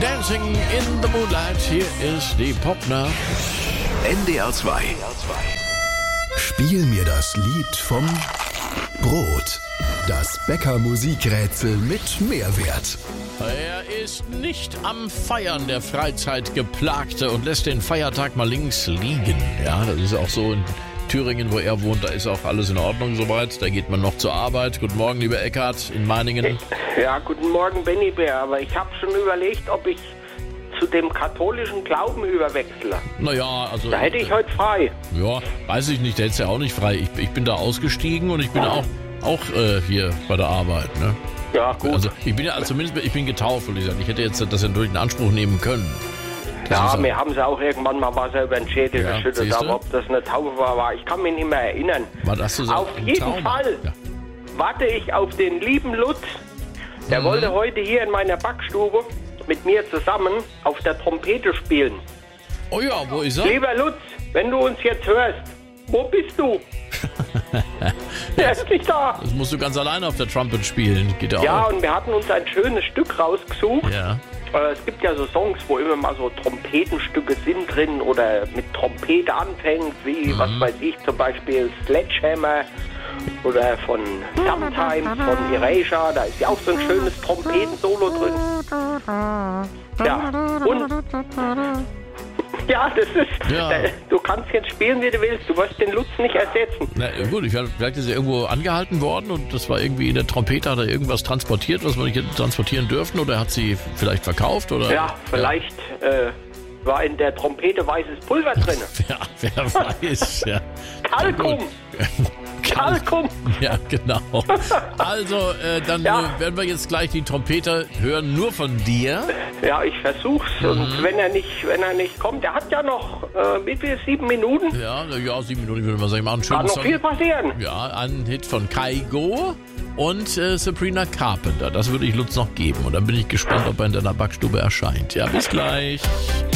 Dancing in the Moonlight. Hier ist die Popnacht. NDR 2. Spiel mir das Lied vom Brot. Das Bäcker-Musikrätsel mit Mehrwert. Er ist nicht am Feiern, der Freizeitgeplagte, und lässt den Feiertag mal links liegen. Ja, das ist auch so in Thüringen, wo er wohnt, da ist auch alles in Ordnung soweit. Da geht man noch zur Arbeit. Guten Morgen, lieber Eckhard in Meiningen. Ja, guten Morgen, Benny Bär. Aber ich habe schon überlegt, ob ich zu dem katholischen Glauben überwechsle. Naja, also... Da hätte ich heute frei. Ja, weiß ich nicht, der hätte ja auch nicht frei. Ich bin da ausgestiegen und ich bin auch hier bei der Arbeit, ne? Ja, gut. Also ich bin ja zumindest, ich bin getauft, würde ich sagen. Ich hätte jetzt das ja durch in Anspruch nehmen können. Ja, mir haben sie auch irgendwann mal Wasser über den Schädel geschüttet, aber ob das eine Taufe war, ich kann mich nicht mehr erinnern. Was hast du so auf jeden Trauma? Fall warte ich auf den lieben Lutz. Der wollte heute hier in meiner Backstube mit mir zusammen auf der Trompete spielen. Oh ja, wo ist er? Lieber Lutz, wenn du uns jetzt hörst, wo bist du? Der ist nicht da. Das musst du ganz alleine auf der Trumpet spielen. Geht ja Ja, auch. und wir hatten uns ein schönes Stück rausgesucht. Ja. Es gibt ja so Songs, wo immer mal so Trompetenstücke sind drin oder mit Trompete anfängt, wie, was weiß ich, zum Beispiel Sledgehammer oder von Sometimes von Erasure. Da ist ja auch so ein schönes Trompetensolo drin. Ja, und... Ja, das ist... Ja. Du kannst jetzt spielen, wie du willst. Du wirst den Lutz nicht ersetzen. Na gut, vielleicht ist er irgendwo angehalten worden und das war irgendwie in der Trompete, hat er irgendwas transportiert, was wir nicht hätten transportieren dürfen, oder hat sie vielleicht verkauft, oder? Ja, vielleicht war in der Trompete weißes Pulver drin. Ja, wer weiß, ja. Kalkum! Kalkum! Ja, genau. Also, dann werden wir jetzt gleich die Trompete hören, nur von dir. Ja, ich versuch's. Und wenn er nicht kommt, er hat ja noch, wie viel, 7 Minuten? Ja, 7 Minuten, würde man sagen. Machen einen schönen Kann noch Song. viel passieren. Ja, ein Hit von Kygo und Sabrina Carpenter. Das würde ich Lutz noch geben. Und dann bin ich gespannt, ob er in deiner Backstube erscheint. Ja, bis gleich.